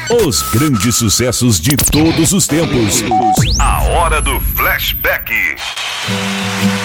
Os grandes sucessos de todos os tempos. A hora do flashback.